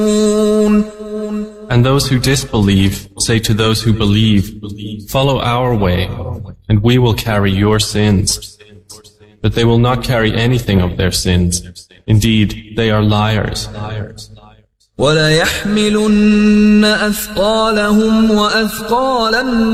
And those who disbelieve say to those who believe, follow our way, and we will carry your sins. But they will not carry anything of their sins. Indeed, they are liars. وَلَيَحْمِلُنَّ أَثْقَالَهُمْ وَأَثْقَالًا